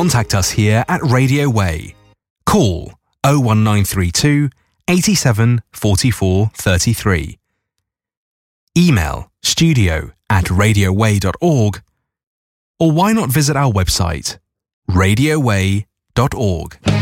contact us here at Radio Way. Call 01932 87 44 33. Email studio@radioway.org, or why not visit our website radioway.org.